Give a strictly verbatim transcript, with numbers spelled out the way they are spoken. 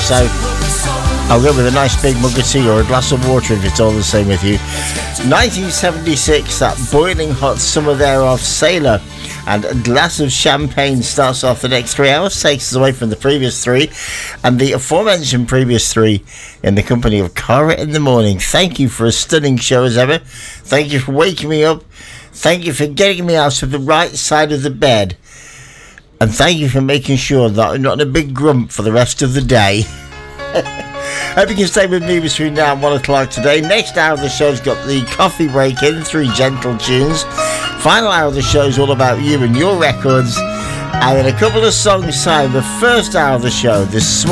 so I'll go with a nice big mug of tea or a glass of water if it's all the same with you. nineteen seventy-six, that boiling hot summer thereof, Sailor, and a glass of champagne starts off the next three hours, takes us away from the previous three, and the aforementioned previous three in the company of Cara in the Morning. Thank you for a stunning show as ever. Thank you for waking me up. Thank you for getting me out of the right side of the bed. And thank you for making sure that I'm not in a big grump for the rest of the day. Hope you can stay with me between now and one o'clock today. Next hour of the show's got the coffee break in, three gentle tunes. Final hour of the show's all about you and your records. And in a couple of songs time, the first hour of the show, this